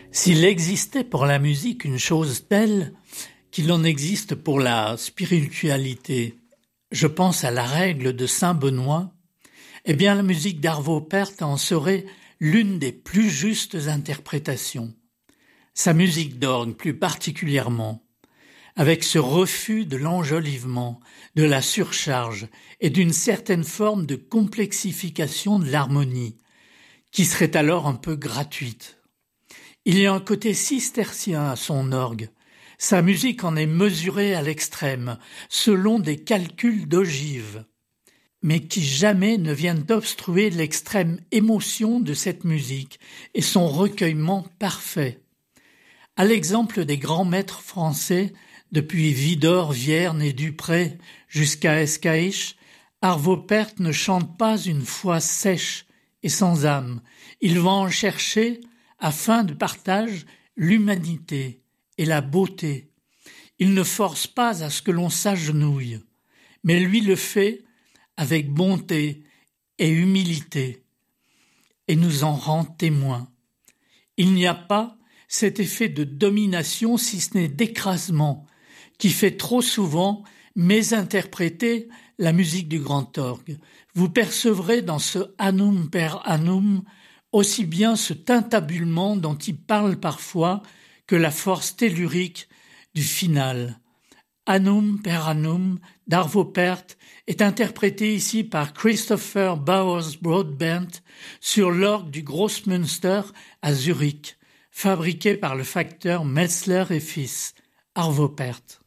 S'il existait pour la musique une chose telle qu'il en existe pour la spiritualité, je pense à la règle de saint Benoît, eh bien la musique d'Arvo Pärt en serait l'une des plus justes interprétations. Sa musique d'orgue plus particulièrement, avec ce refus de l'enjolivement, de la surcharge et d'une certaine forme de complexification de l'harmonie, qui serait alors un peu gratuite. Il y a un côté cistercien à son orgue. Sa musique en est mesurée à l'extrême, selon des calculs d'ogives, mais qui jamais ne viennent obstruer l'extrême émotion de cette musique et son recueillement parfait. À l'exemple des grands maîtres français, depuis Widor, Vierne et Dupré jusqu'à Escaïche, Arvo Pärt ne chante pas une foi sèche et sans âme. Il va en chercher, à fin de partage, l'humanité et la beauté. Il ne force pas à ce que l'on s'agenouille, mais lui le fait avec bonté et humilité, et nous en rend témoins. Il n'y a pas cet effet de domination, si ce n'est d'écrasement, qui fait trop souvent mésinterpréter la musique du grand orgue. Vous percevrez dans ce annum per annum aussi bien ce tintabulement dont il parle parfois que la force tellurique du final. Annum per annum d'Arvo Pärt est interprété ici par Christopher Bowers Broadbent sur l'orgue du Grossmünster à Zurich, fabriqué par le facteur Metzler et Fils, Arvo Pärt.